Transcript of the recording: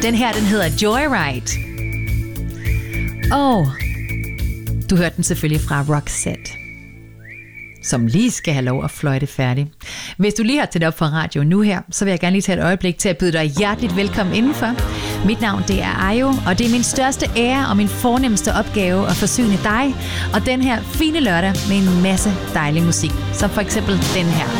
Den her, den hedder Joyride. Og du hørte den selvfølgelig fra Roxette, som lige skal have lov at fløjte færdig. Hvis du lige har tændt op for radio nu her, så vil jeg gerne lige tage et øjeblik til at byde dig hjerteligt velkommen indenfor. Mit navn, det er Ayo, og det er min største ære og min fornemmeste opgave at forsyne dig og den her fine lørdag med en masse dejlig musik, som for eksempel den her.